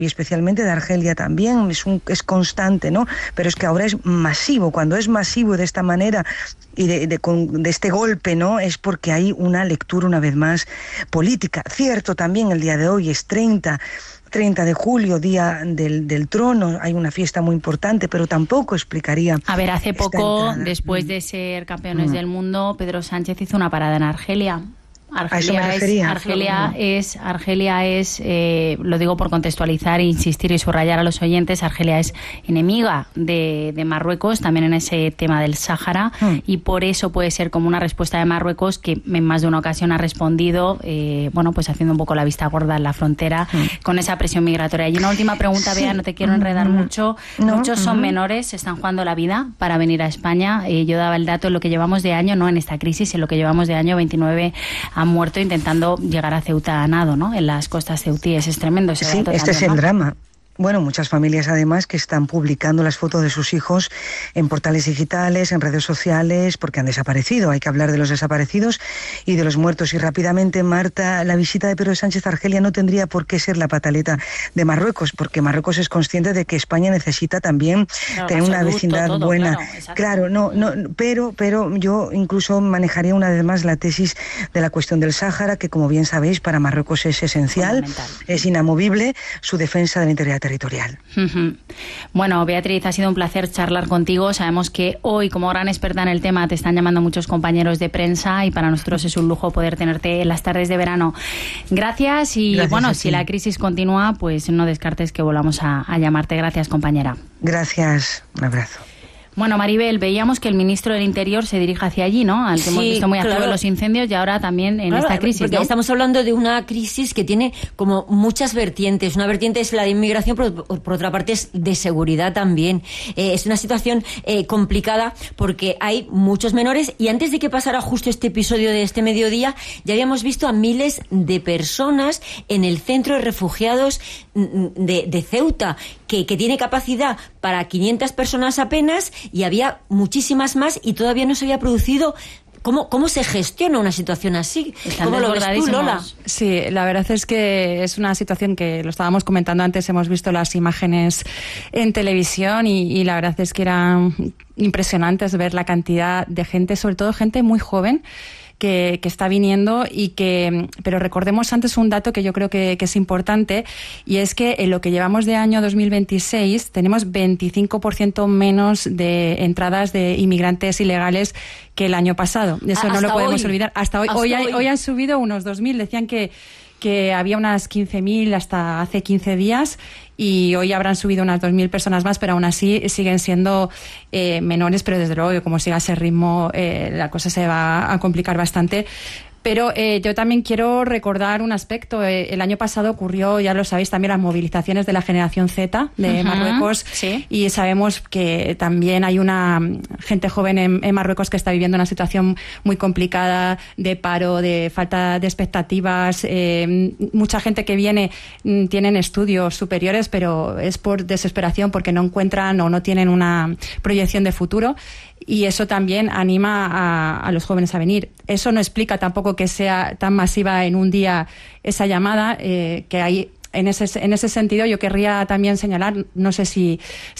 y especialmente de Argelia también, es constante, ¿no? Pero es que ahora es masivo. Cuando es masivo de esta manera y de este golpe, ¿no? Es porque hay una lectura, una vez más, política. Cierto, también el día de hoy es 30 de julio, día del trono, hay una fiesta muy importante, pero tampoco explicaría... A ver, hace poco, después de ser campeones del mundo, Pedro Sánchez hizo una parada en Argelia. Argelia es, lo digo por contextualizar, insistir y subrayar a los oyentes, Argelia es enemiga de Marruecos, también en ese tema del Sáhara, y por eso puede ser como una respuesta de Marruecos que en más de una ocasión ha respondido, pues haciendo un poco la vista gorda en la frontera con esa presión migratoria. Y una última pregunta, Bea, no te quiero enredar mucho. Muchos son menores, se están jugando la vida para venir a España. Yo daba el dato en lo que llevamos de año, no en esta crisis, en lo que llevamos de año, 29 han muerto intentando llegar a Ceuta a nado, ¿no? En las costas ceutíes. Es tremendo ese dato. Sí, este es el drama. Bueno, muchas familias además que están publicando las fotos de sus hijos en portales digitales, en redes sociales, porque han desaparecido. Hay que hablar de los desaparecidos y de los muertos. Y rápidamente, Marta, la visita de Pedro Sánchez a Argelia no tendría por qué ser la pataleta de Marruecos, porque Marruecos es consciente de que España necesita también tener una vecindad buena. Claro, pero yo incluso manejaría una vez más la tesis de la cuestión del Sáhara, que como bien sabéis, para Marruecos es esencial, es inamovible su defensa del integridad territorial. Bueno, Beatriz, ha sido un placer charlar contigo. Sabemos que hoy, como gran experta en el tema, te están llamando muchos compañeros de prensa y para nosotros es un lujo poder tenerte en las tardes de verano. Gracias y bueno, si la crisis continúa, pues no descartes que volvamos a llamarte. Gracias, compañera. Gracias, un abrazo. Bueno, Maribel, veíamos que el ministro del Interior se dirige hacia allí, ¿no? Al que hemos visto muy activo en los incendios y ahora también en esta crisis, porque ¿no? Estamos hablando de una crisis que tiene como muchas vertientes. Una vertiente es la de inmigración, pero por otra parte es de seguridad también. Es una situación complicada porque hay muchos menores y antes de que pasara justo este episodio de este mediodía ya habíamos visto a miles de personas en el centro de refugiados de Ceuta, que tiene capacidad para 500 personas apenas y había muchísimas más y todavía no se había producido. ¿Cómo se gestiona una situación así? ¿Cómo lo ves tú, Lola? Sí, la verdad es que es una situación que lo estábamos comentando antes, hemos visto las imágenes en televisión y la verdad es que eran impresionantes ver la cantidad de gente, sobre todo gente muy joven, que está viniendo pero recordemos antes un dato que yo creo que es importante y es que en lo que llevamos de año 2026 tenemos 25% menos de entradas de inmigrantes ilegales que el año pasado. Eso no lo podemos olvidar. Hasta hoy. Hoy han subido unos 2.000, decían que había unas 15.000 hasta hace 15 días y hoy habrán subido unas 2.000 personas más, pero aún así siguen siendo menores, pero desde luego que como siga ese ritmo la cosa se va a complicar bastante. Pero yo también quiero recordar un aspecto. El año pasado ocurrió, ya lo sabéis, también las movilizaciones de la generación Z de Marruecos. Sí. Y sabemos que también hay una gente joven en Marruecos que está viviendo una situación muy complicada de paro, de falta de expectativas. Mucha gente que viene tienen estudios superiores, pero es por desesperación porque no encuentran o no tienen una proyección de futuro. Y eso también anima a los jóvenes a venir. Eso no explica tampoco que sea tan masiva en un día esa llamada, que hay. En ese sentido, yo querría también señalar, no sé si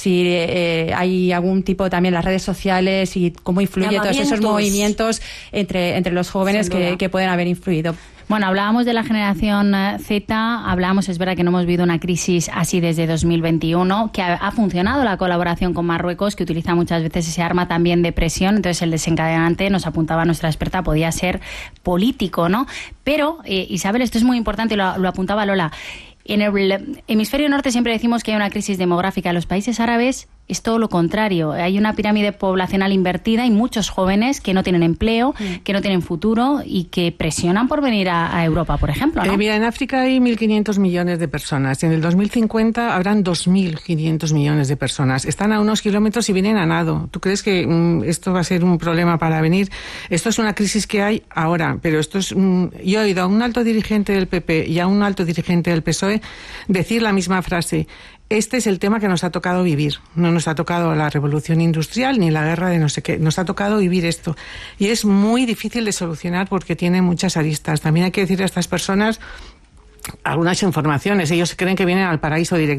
hay algún tipo también las redes sociales y cómo influye todos esos movimientos entre los jóvenes que pueden haber influido. Bueno, hablábamos de la generación Z, es verdad que no hemos vivido una crisis así desde 2021, que ha funcionado la colaboración con Marruecos, que utiliza muchas veces ese arma también de presión, entonces el desencadenante, nos apuntaba nuestra experta, podía ser político, ¿no? Pero, Isabel, esto es muy importante y lo apuntaba Lola, en el hemisferio norte siempre decimos que hay una crisis demográfica. En los países árabes es todo lo contrario. Hay una pirámide poblacional invertida y muchos jóvenes que no tienen empleo, que no tienen futuro y que presionan por venir a Europa, por ejemplo, ¿no? Mira, en África hay 1.500 millones de personas. En el 2050 habrán 2.500 millones de personas. Están a unos kilómetros y vienen a nado. ¿Tú crees que esto va a ser un problema para venir? Esto es una crisis que hay ahora, pero esto es... Yo he oído a un alto dirigente del PP y a un alto dirigente del PSOE decir la misma frase. Este es el tema que nos ha tocado vivir. No nos ha tocado la revolución industrial ni la guerra de no sé qué. Nos ha tocado vivir esto. Y es muy difícil de solucionar porque tiene muchas aristas. También hay que decir a estas personas algunas informaciones. Ellos creen que vienen al paraíso directamente.